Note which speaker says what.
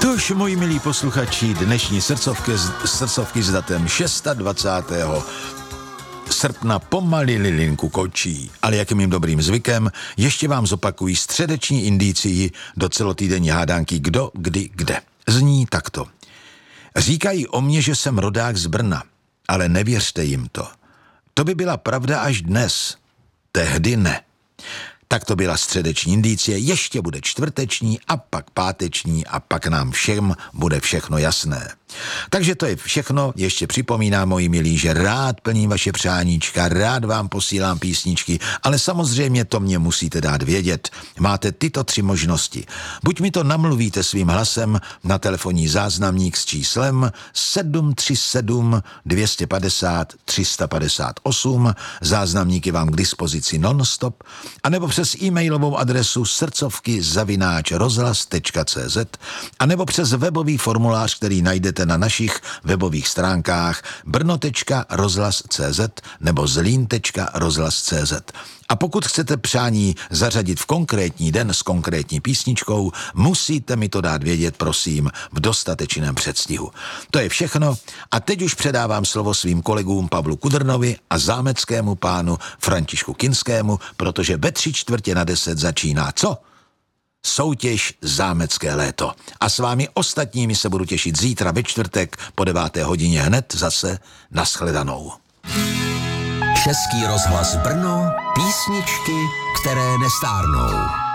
Speaker 1: Tož, moji milí posluchači, dnešní srdcovky s datem 26. srpna pomaly lilinku kočí, ale jak je mým dobrým zvykem, ještě vám zopakují středeční indicii do celotýdenní hádánky Kdo, kdy, kde. Zní takto. Říkají o mně, že jsem rodák z Brna, ale nevěřte jim to. To by byla pravda až dnes. Tehdy ne. Tak to byla středeční indicie, ještě bude čtvrteční a pak páteční a pak nám všem bude všechno jasné. Takže to je všechno, ještě připomínám, moji milí, že rád plním vaše přáníčka, rád vám posílám písničky, ale samozřejmě to mě musíte dát vědět. Máte tyto 3 možnosti. Buď mi to namluvíte svým hlasem na telefonní záznamník s číslem 737 250 358, záznamník je vám k dispozici non-stop, anebo přes e-mailovou adresu srdcovky@rozhlas.cz anebo přes webový formulář, který najdete na našich webových stránkách brno.rozhlas.cz nebo zlín.rozhlas.cz. A pokud chcete přání zařadit v konkrétní den s konkrétní písničkou, musíte mi to dát vědět, prosím, v dostatečném předstihu. To je všechno a teď už předávám slovo svým kolegům Pavlu Kudrnovi a zámeckému pánu Františku Kinskému, protože ve 9:45 začíná co? Soutěž Zámecké léto. A s vámi ostatními se budu těšit zítra ve čtvrtek po 9. hodině hned zase. Naschledanou.
Speaker 2: Český rozhlas Brno, písničky, které nestárnou.